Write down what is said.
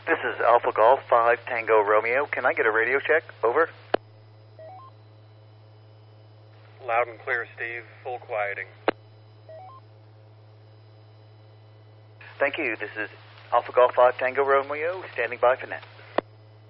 This is Alpha Golf 5 Tango Romeo. Can I get a radio check? Over. Loud and clear, Steve. Full quieting. Thank you. This is Alpha Golf 5 Tango Romeo, standing by for now.